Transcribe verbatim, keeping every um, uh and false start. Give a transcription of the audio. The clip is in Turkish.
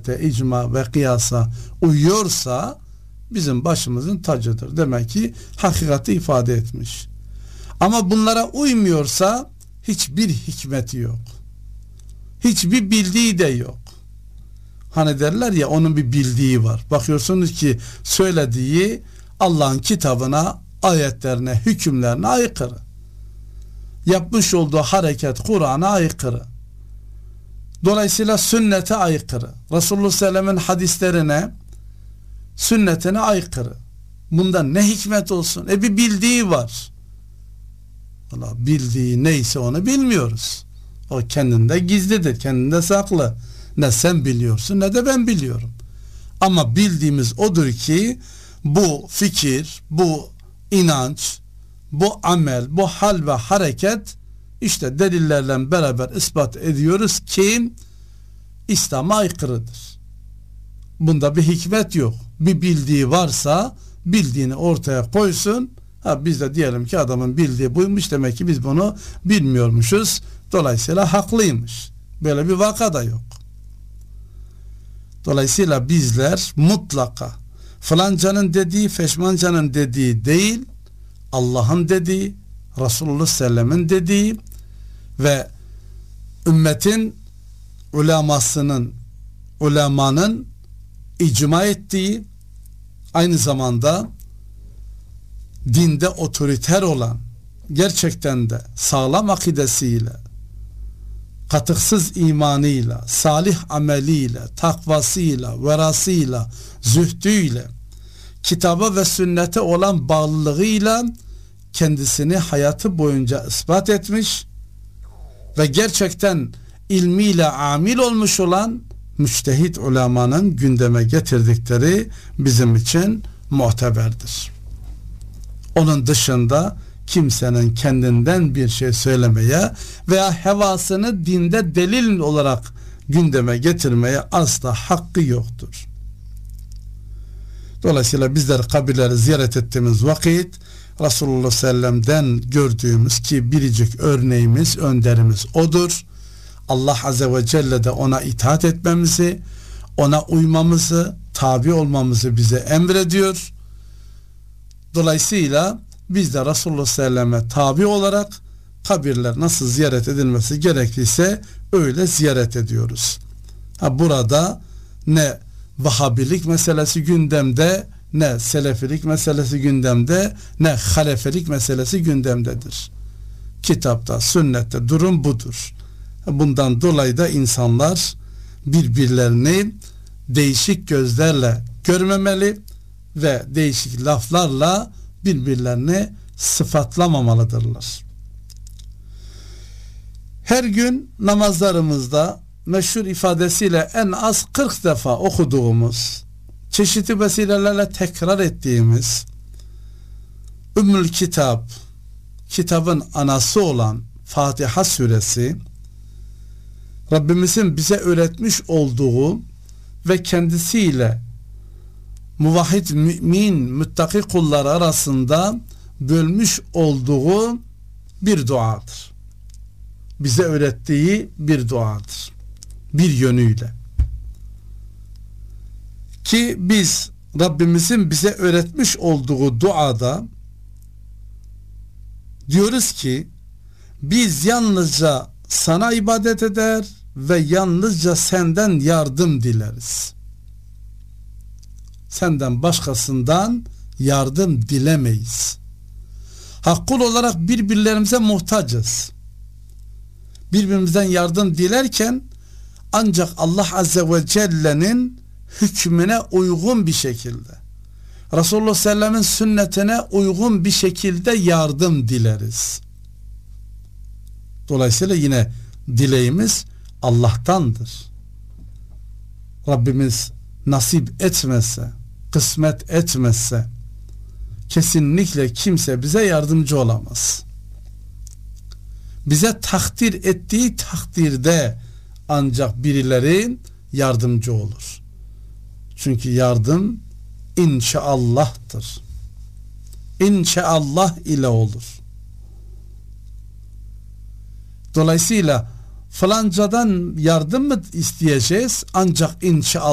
sünnete, icma ve kıyasa uyuyorsa bizim başımızın tacıdır. Demek ki hakikati ifade etmiş. Ama bunlara uymuyorsa hiçbir hikmeti yok. Hiçbir bildiği de yok. Hani derler ya, onun bir bildiği var. Bakıyorsunuz ki söylediği Allah'ın kitabına, ayetlerine, hükümlerine aykırı. Yapmış olduğu hareket Kur'an'a aykırı. Dolayısıyla sünnete aykırı. Resulullah sallallahu aleyhi ve sellem'in hadislerine, sünnetine aykırı. Bundan ne hikmet olsun? E bir bildiği var. Vallahi bildiği neyse onu bilmiyoruz. O kendinde gizlidir, kendinde saklı. Ne sen biliyorsun ne de ben biliyorum. Ama bildiğimiz odur ki bu fikir, bu inanç, bu amel, bu hal ve hareket işte delillerle beraber ispat ediyoruz ki İslam'a aykırıdır. Bunda bir hikmet yok. Bir bildiği varsa bildiğini ortaya koysun. Ha, biz de diyelim ki adamın bildiği buymuş, demek ki biz bunu bilmiyormuşuz. Dolayısıyla haklıymış. Böyle bir vaka da yok. Dolayısıyla bizler mutlaka falancanın dediği, feşmancanın dediği değil, Allah'ın dediği, Resulullah sallallahu aleyhi ve sellem'in dediği ve ümmetin ulemasının, ulemanın icma ettiği, aynı zamanda dinde otoriter olan, gerçekten de sağlam akidesiyle, katıksız imanıyla, salih ameliyle, takvasıyla, verasıyla, zühdüyle, kitaba ve sünnete olan bağlılığıyla kendisini hayatı boyunca ispat etmiş ve gerçekten ilmiyle amil olmuş olan müçtehit ulemanın gündeme getirdikleri bizim için muteberdir. Onun dışında kimsenin kendinden bir şey söylemeye veya hevasını dinde delil olarak gündeme getirmeye asla hakkı yoktur. Dolayısıyla bizler kabirleri ziyaret ettiğimiz vakit Resulullah sallallahu aleyhi ve sellem'den gördüğümüz ki biricik örneğimiz, önderimiz odur. Allah azze ve celle de ona itaat etmemizi, ona uymamızı, tabi olmamızı bize emrediyor. Dolayısıyla biz de Resulullah sallallahu aleyhi ve selleme tabi olarak kabirler nasıl ziyaret edilmesi gerekliyse öyle ziyaret ediyoruz. Ha, burada ne Vahabilik meselesi gündemde, ne Selefilik meselesi gündemde, ne Halefelik meselesi gündemdedir. Kitapta, sünnette durum budur. Bundan dolayı da insanlar birbirlerini değişik gözlerle görmemeli ve değişik laflarla birbirlerini sıfatlamamalıdırlar. Her gün namazlarımızda meşhur ifadesiyle en az kırk defa okuduğumuz, çeşitli vesilelerle tekrar ettiğimiz Ümmül Kitap, kitabın anası olan Fatiha suresi, Rabbimizin bize öğretmiş olduğu ve kendisiyle muvahhid, mümin, müttaki kullar arasında bölmüş olduğu bir duadır. Bize öğrettiği bir duadır. Bir yönüyle. Ki biz Rabbimizin bize öğretmiş olduğu duada diyoruz ki biz yalnızca sana ibadet eder ve yalnızca senden yardım dileriz. Senden başkasından yardım dilemeyiz. Hakkul olarak birbirlerimize muhtacız. Birbirimizden yardım dilerken ancak Allah azze ve celle'nin hükmüne uygun bir şekilde, Resulullah sallallahu aleyhi ve sellem'in sünnetine uygun bir şekilde yardım dileriz. Dolayısıyla yine dileğimiz Allah'tandır. Rabbimiz nasip etmezse, kısmet etmezse kesinlikle kimse bize yardımcı olamaz. Bize takdir ettiği takdirde ancak birileri yardımcı olur. Çünkü yardım inşaallah'tır. İnşaallah ile olur. Dolayısıyla falancadan yardım mı isteyeceğiz? Ancak inşallah